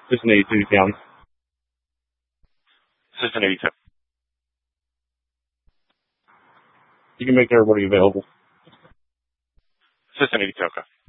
Just an 82 county. Just an 82. You can make everybody available. Just an 82, okay.